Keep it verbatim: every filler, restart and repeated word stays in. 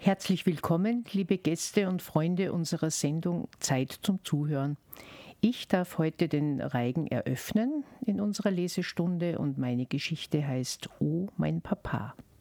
Herzlich willkommen, liebe Gäste und Freunde unserer Sendung Zeit zum Zuhören. Ich darf heute den Reigen eröffnen in unserer Lesestunde und meine Geschichte heißt Oh, mein Papa.